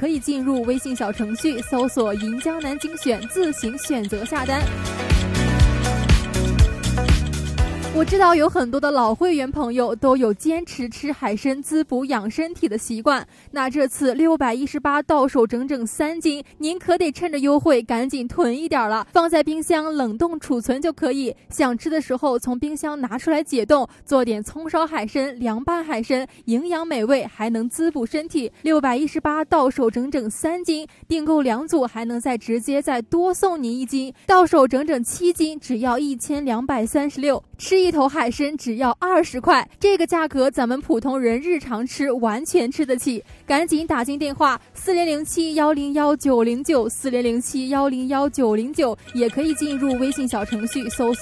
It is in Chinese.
可以进入微信小程序搜索银江南精选，自行选择下单。我知道有很多的老会员朋友都有坚持吃海参滋补养身体的习惯，那这次618到手整整3斤，您可得趁着优惠赶紧囤一点了，放在冰箱冷冻储存就可以，想吃的时候从冰箱拿出来解冻，做点葱烧海参、凉拌海参，营养美味，还能滋补身体。618到手整整3斤，订购2组还能直接再多送您1斤，到手整整7斤，只要1236，吃一头海参只要20块，这个价格咱们普通人日常吃完全吃得起，赶紧打进电话4007101909，4007101909，也可以进入微信小程序搜索